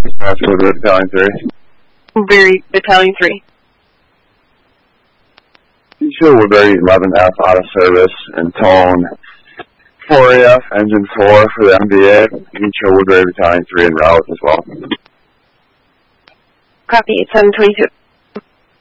Woodward, Battalion 3. Woodbury, Battalion 3. Show Woodbury 11F out of service and tone 4AF, engine 4 for the MBA. You can show Woodbury Battalion 3 en route as well. Copy, 722.